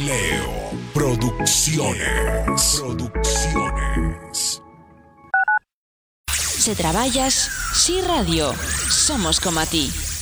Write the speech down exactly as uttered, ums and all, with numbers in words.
Leo Producciones. Producciones. Se traballas, Si Radio. Somos como a ti.